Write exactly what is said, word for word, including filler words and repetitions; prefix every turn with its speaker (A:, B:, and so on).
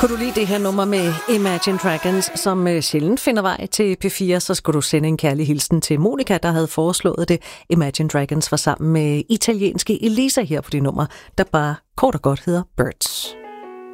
A: Kunne du lide det her nummer med Imagine Dragons, som øh, sjældent finder vej til P fire, så skulle du sende en kærlig hilsen til Monika, der havde foreslået det. Imagine Dragons var sammen med italienske Elisa her på det nummer, der bare kort og godt hedder Birds.